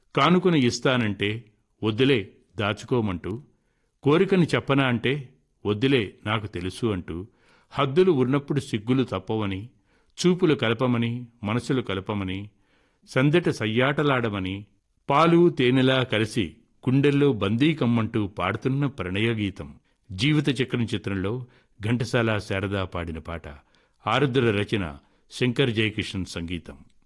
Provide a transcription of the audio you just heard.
కానుకను ఇస్తానంటే వద్దులే దాచుకోమంటూ, కోరికని చెప్పనా అంటే వద్దులే నాకు తెలుసు అంటూ, హద్దులు ఉన్నప్పుడు సిగ్గులు తప్పవని, చూపులు కలపమని మనసులు కలపమని, సందట సయ్యాటలాడమని, పాలు తేనెలా కలిసి గుండెల్లో బందీ కమ్మంటూ పాడుతున్న ప్రణయగీతం. జీవిత చక్రం చిత్రంలో ఘంటసాల శారద పాడిన పాట. ఆరుద్ర రచన, శంకర్ జయకిషన్ సంగీతం.